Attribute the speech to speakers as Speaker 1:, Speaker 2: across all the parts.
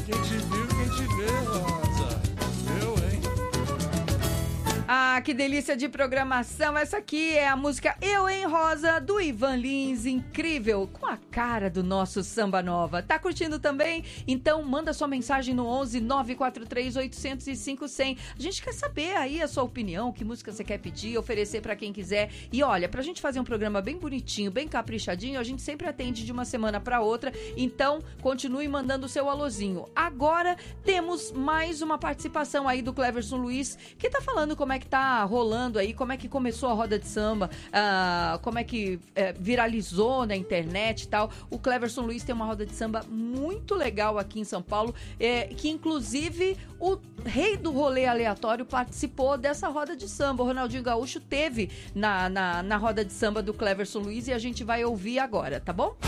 Speaker 1: Quem te viu, quem te vê, Rosa. Eu, hein?
Speaker 2: Ah, que delícia de programação. Essa aqui é a música Eu, hein, Rosa, do Ivan Lins. Incrível, com a cara do nosso Samba Nova. Tá curtindo também? Então manda sua mensagem no 11 943 805 100. A gente quer saber aí a sua opinião, que música você quer pedir, oferecer pra quem quiser. E olha, pra gente fazer um programa bem bonitinho, bem caprichadinho, a gente sempre atende de uma semana pra outra. Então, continue mandando o seu alôzinho. Agora temos mais uma participação aí do Cleverson Luiz, que tá falando como é que tá rolando aí, como é que começou a roda de samba, como é que viralizou na internet e tal. O Cleverson Luiz tem uma roda de samba muito legal aqui em São Paulo, que inclusive o rei do rolê aleatório participou dessa roda de samba. O Ronaldinho Gaúcho teve na roda de samba do Cleverson Luiz e a gente vai ouvir agora, tá bom?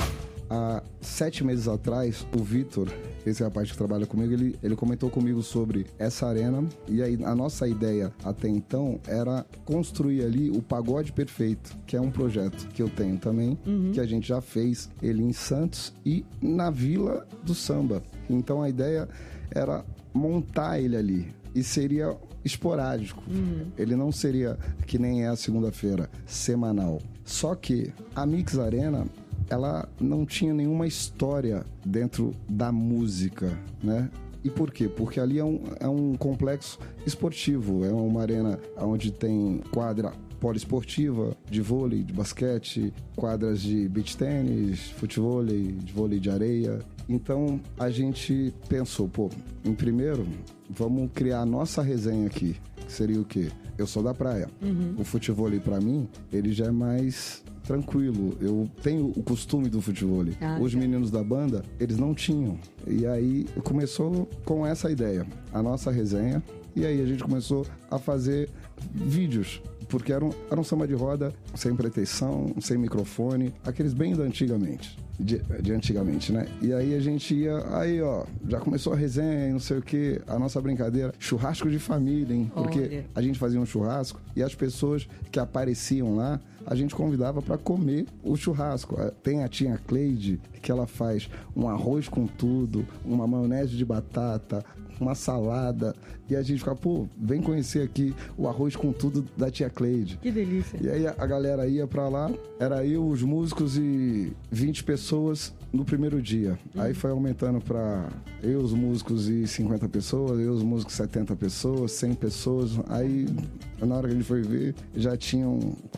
Speaker 3: Há 7 meses atrás, o Vitor, esse rapaz que trabalha comigo, ele comentou comigo sobre essa arena. E aí a nossa ideia até então era construir ali o Pagode Perfeito, que é um projeto que eu tenho também, que a gente já fez ele em Santos e na Vila do Samba. Então a ideia era montar ele ali. E seria esporádico. Ele não seria, que nem é a segunda-feira, semanal. Só que a Mix Arena, ela não tinha nenhuma história dentro da música, né? E por quê? Porque ali é um complexo esportivo, é uma arena onde tem quadra poliesportiva, de vôlei, de basquete, quadras de beach tênis, futevôlei, de vôlei de areia. Então a gente pensou, em primeiro, vamos criar a nossa resenha aqui, que seria o quê? Eu sou da praia. O futevôlei, pra mim, ele já é mais tranquilo. Eu tenho o costume do futevôlei. Os meninos da banda, eles não tinham. E aí começou com essa ideia, a nossa resenha. E aí a gente começou a fazer vídeos, porque era um samba de roda sem pretensão, sem microfone, aqueles bem da antigamente. De antigamente, né? E aí a gente ia, já começou a resenha e não sei o que, a nossa brincadeira, churrasco de família, hein? Porque a gente fazia um churrasco e as pessoas que apareciam lá, a gente convidava para comer o churrasco. Tem a tia Cleide, que ela faz um arroz com tudo, uma maionese de batata, uma salada, e a gente ficava, vem conhecer aqui o arroz com tudo da tia Cleide.
Speaker 2: Que delícia.
Speaker 3: E aí a galera ia pra lá, era eu, os músicos e 20 pessoas no primeiro dia. Aí foi aumentando pra eu, os músicos e 50 pessoas, eu, os músicos 70 pessoas, 100 pessoas. Aí, na hora que a gente foi ver, já tinham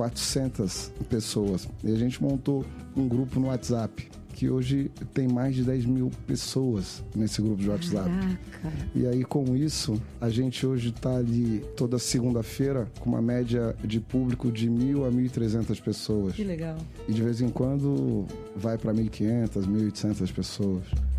Speaker 3: 400 pessoas. E a gente montou um grupo no WhatsApp, que hoje tem mais de 10 mil pessoas nesse grupo de WhatsApp.
Speaker 2: Caraca.
Speaker 3: E aí, com isso, a gente hoje tá ali toda segunda-feira com uma média de público de 1.000 a 1.300 pessoas.
Speaker 2: Que legal.
Speaker 3: E de vez em quando vai para 1.500, 1.800 pessoas.